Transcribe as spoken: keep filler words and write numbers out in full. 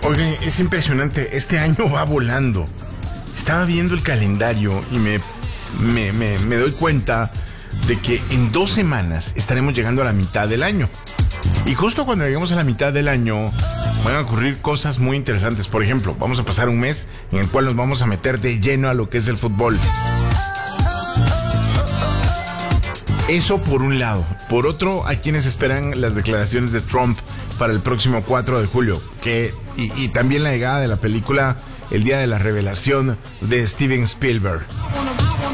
Oigan, es impresionante, este año va volando. Estaba viendo el calendario y me, me, me, me doy cuenta de que en dos semanas estaremos llegando a la mitad del año. Y justo cuando lleguemos a la mitad del año van a ocurrir cosas muy interesantes. Por ejemplo, vamos a pasar un mes en el cual nos vamos a meter de lleno a lo que es el fútbol. Eso por un lado. Por otro, hay quienes esperan las declaraciones de Trump para el próximo cuatro de julio. Que, y, y también la llegada de la película El Día de la Revelación de Steven Spielberg.